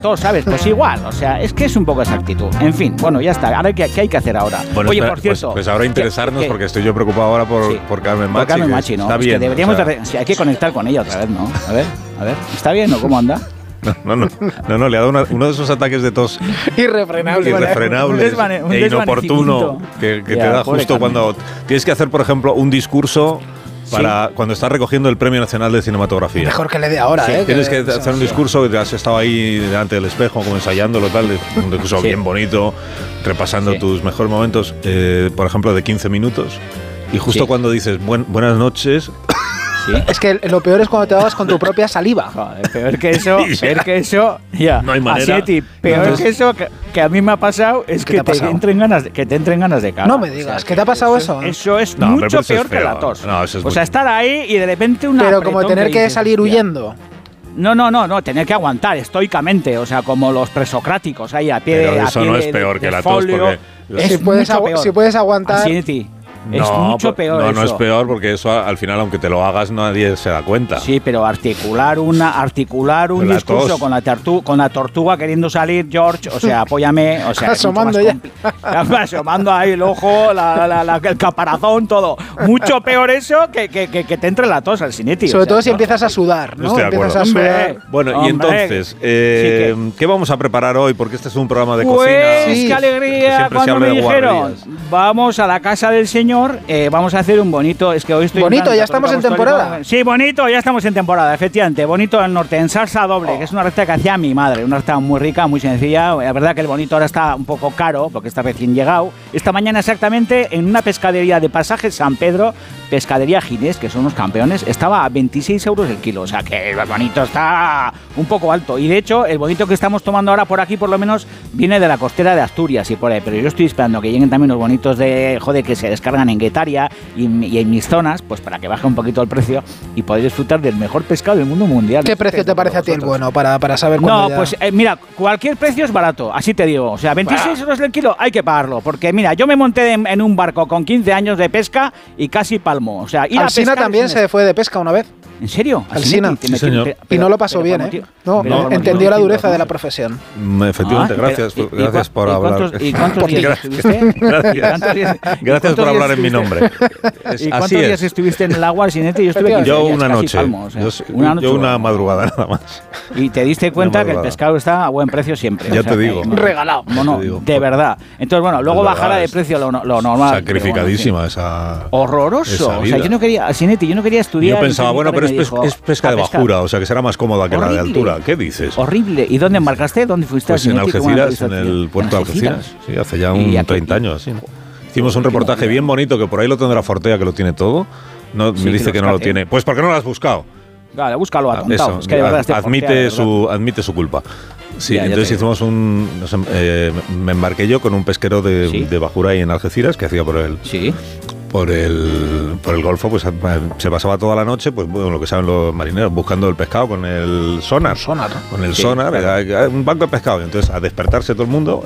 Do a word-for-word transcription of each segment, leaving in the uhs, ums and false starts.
Todos, ¿sabes? Pues igual, o sea, es que es un poco esa actitud. En fin, bueno, ya está. Ahora, ¿qué, qué hay que hacer ahora? Bueno, Oye, espera, por cierto... Pues, pues ahora interesarnos, ¿qué, qué? porque estoy yo preocupado ahora por, Sí, por Carmen Machi. Por Carmen Machi, ¿no? Está Es bien. que deberíamos... O sea, de re... sí, hay que conectar con ella otra vez, ¿no? A ver, a ver. ¿Está bien o cómo anda? No, no, no, no, le ha dado una, uno de esos ataques de tos irrefrenables, irrefrenables desvane, un e inoportuno que, que ya, te da justo cuando tienes que hacer, por ejemplo, un discurso para sí. cuando estás recogiendo el Premio Nacional de Cinematografía. Mejor que le dé ahora, sí, ¿eh? Tienes que, que hacer un discurso que has estado ahí delante del espejo, como ensayándolo, tal, un discurso sí. bien bonito, repasando sí. tus mejores momentos, eh, por ejemplo, de quince minutos. Y justo sí. cuando dices buen, buenas noches... ¿Sí? Es que lo peor es cuando te hagas con tu propia saliva. Joder, peor que eso, peor que eso, ya. No hay manera. Así, tío, peor no, que eso que, que a mí me ha pasado es que te, te entren ganas, que te entren ganas de cagar. No me digas, o sea, ¿qué te ha pasado eso? Eso, eso es no, mucho eso peor es que la tos. No, eso es o sea, muy... estar ahí y de repente una. Pero como tener que, dices, salir huyendo. No, no, no, no, tener que aguantar estoicamente, o sea, como los presocráticos ahí a pie de. Pero eso a pie no de, es peor de, que de la folio. tos, porque si puedes, agu- si puedes aguantar. Así, No, es mucho peor no, eso. no es peor porque eso al final, aunque te lo hagas, nadie se da cuenta. Sí, pero articular una articular un discurso con la, tortu- con la tortuga queriendo salir, George, o sea, apóyame, o sea, asomando ya. Compl- asomando ahí el ojo, la, la, la, el caparazón, todo. Mucho peor eso que, que, que, que te entre la tos al cineti. Sobre o sea, todo si no, empiezas a sudar, ¿no? Estoy de empiezas a hombre, sudar. Bueno, hombre, y entonces, eh, sí que, ¿qué vamos a preparar hoy? Porque este es un programa de pues, cocina. Pues, sí. qué alegría cuando me dijeron, vamos a la casa del señor, eh, vamos a hacer un bonito, es que hoy estoy... Bonito, ya estamos en temporada. Sí, bonito, ya estamos en temporada, efectivamente. Bonito al norte, en salsa doble, oh. que es una receta que hacía mi madre, una receta muy rica, muy sencilla. La verdad que el bonito ahora está un poco caro, porque está recién llegado. Esta mañana exactamente, en una pescadería de Pasaje San Pedro, Pescadería Ginés, que son unos campeones, estaba a veintiséis euros el kilo, o sea que el bonito está un poco alto. Y de hecho, el bonito que estamos tomando ahora por aquí, por lo menos, viene de la costera de Asturias y por ahí. Pero yo estoy esperando que lleguen también los bonitos de, joder, que se descargan en Guetaria y y en mis zonas, pues para que baje un poquito el precio y poder disfrutar del mejor pescado del mundo mundial. ¿Qué precio te parece a ti el bueno para, para saber cuándo? No, ya... pues eh, mira, cualquier precio es barato, así te digo. O sea, veintiséis euros el kilo hay que pagarlo, porque mira, yo me monté en, en un barco con quince años de pesca y casi palmo. O sea, ir Alsina a pescar también se fue de pesca una vez. ¿En serio? Alsina. Sí, señor. Y no lo pasó bien, ¿eh? No, no entendió la dureza de la profesión. Efectivamente, ah, gracias, pero, y, gracias por ¿y hablar. Cuántos, ¿Y cuántos días estuviste? Gracias, días, gracias por hablar en mi nombre. ¿Y cuántos días estuviste en el agua, Sinete? Yo estuve Yo días, una noche. Palmo, o sea, yo, una noche. Yo una madrugada nada más. Y te diste cuenta que el pescado está a buen precio siempre. Ya o sea, te digo. Que, regalado. Bueno, de verdad. Entonces, bueno, luego bajará de precio lo, lo normal. Sacrificadísima bueno, esa. Horroroso. Esa o sea, yo no quería, Sinete, yo no quería estudiar. Yo pensaba, bueno, pero es, pes, dijo, es pesca de bajura, o sea que será más cómoda que horrible, la de altura. ¿Qué dices? Horrible. ¿Y dónde embarcaste? ¿Dónde fuiste? Pues en Algeciras, en el puerto de Algeciras. Sí, hace ya un treinta años así, ¿no? Hicimos un reportaje bien bonito que por ahí lo tendrá Fortea, que lo tiene todo. No, sí, me dice que, que no lo tiene. Pues ¿por qué no lo has buscado? Claro, búscalo atontado. Eso, es que de verdad admite, Fortea, de su, admite su culpa. Sí, ya, entonces ya hicimos un... No sé, eh, me embarqué yo con un pesquero de, ¿sí? de bajura ahí en Algeciras que hacía por el... Sí. Por el, por el Golfo, pues se pasaba toda la noche, pues bueno, lo que saben los marineros, buscando el pescado con el sonar. Sonar. Con el sí, sonar, claro. un banco de pescado. Y entonces a despertarse todo el mundo,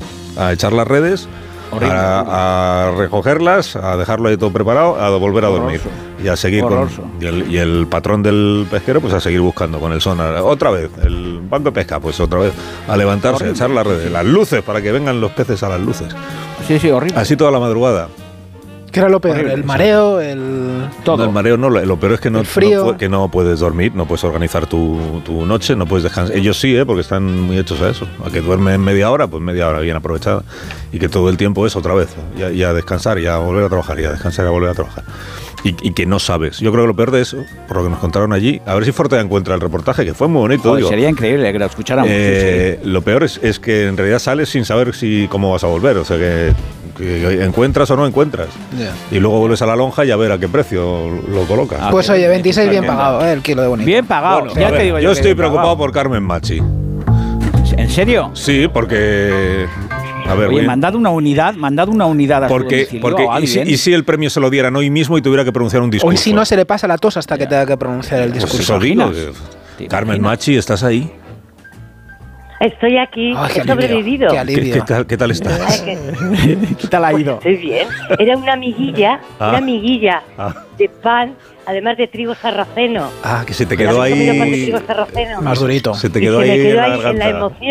a echar las redes, horrible, a, horrible. a recogerlas, a dejarlo ahí todo preparado, a volver a dormir. Horroroso. Y a seguir Horroroso. con... Y el, y el patrón del pesquero, pues a seguir buscando con el sonar. Otra vez, el banco de pesca, pues otra vez, a levantarse, horrible. a echar las redes, las luces, para que vengan los peces a las luces. Sí, sí, horrible. Así toda la madrugada. ¿Qué era lo peor? Horrible, ¿el mareo? El... Todo. No, el mareo no, lo, lo peor es que no, el frío. no, que no puedes dormir, no puedes organizar tu, tu noche, no puedes descansar. Ellos sí, ¿eh? Porque están muy hechos a eso. A que duermen media hora, pues media hora bien aprovechada. Y que todo el tiempo es otra vez. Y a, y a descansar, y a volver a trabajar, y a descansar, y a volver a trabajar. Y, y que no sabes. Yo creo que lo peor de eso, por lo que nos contaron allí, a ver si Fortea encuentra el reportaje, que fue muy bonito. Joder, digo. Sería increíble que lo escucháramos. Eh, sí. Lo peor es, es que en realidad sales sin saber si cómo vas a volver. O sea que... que encuentras o no encuentras yeah. y luego vuelves a la lonja y a ver a qué precio lo colocas. Ah, pues oye, veintiséis bien pagado, ¿eh? El kilo de bonito. Bien pagado, bueno, ya ver, te digo yo. Yo estoy preocupado pagado. por Carmen Machi. ¿En serio? Sí, porque... A ver, oye, me han dado una unidad, me han dado una unidad a porque, su porque a y, si, y si el premio se lo dieran hoy mismo y tuviera que pronunciar un discurso. Hoy si no se le pasa la tos hasta que tenga que pronunciar el discurso. Pues eso digo. Carmen Machi, ¿estás ahí? Estoy aquí, oh, he sobrevivido. Qué alivio. ¿Qué, qué, tal, ¿Qué tal estás? Ay, ¿qué, ¿Qué tal ha ido? Pues estoy bien. Era una amiguilla, ah. una amiguilla ah. de pan, además de trigo sarraceno. Ah, que se te quedó ahí... Pan de trigo sarraceno. Más durito. Se te quedó y se ahí, me quedó en, ahí la en la emoción.